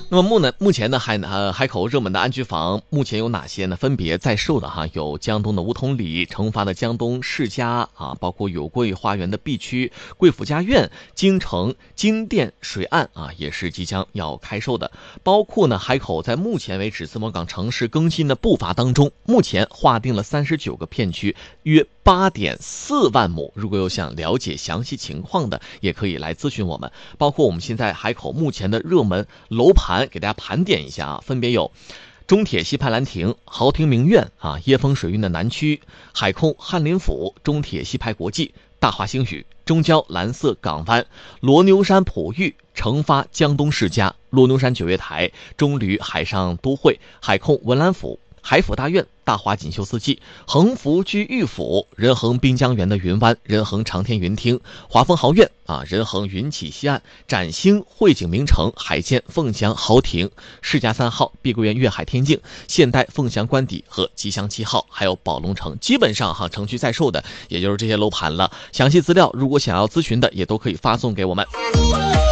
那么目前呢，海口热门的安居房目前有哪些呢？分别在售的有江东的梧桐里、成发的江东世家包括有桂花园的 B 区、贵府家苑、京城金店水岸也是即将要开售的。包括呢，海口在目前为止自贸港城市更新的步伐当中，目前划定了39个片区，约8.4万亩。如果有想了解详细情况的，也可以来咨询我们。包括我们现在海口目前的热门楼盘，给大家盘点一下分别有中铁西派兰亭、豪庭名苑椰风水韵的南区、海控翰林府、中铁西派国际、大华星宇、中郊蓝色港湾、罗牛山璞玉、成发江东世家、罗牛山九月台、中旅海上都会、海控文澜府、海府大院、大华锦绣四季、横幅居玉府、仁恒滨江园的云湾、仁恒长天云厅、华丰豪苑仁恒云起西岸、崭星汇景名城、海建凤翔豪庭、世家3号、碧桂园粤海天境、现代凤翔官邸和吉祥7号，还有宝龙城。基本上城区在售的也就是这些楼盘了。详细资料如果想要咨询的，也都可以发送给我们。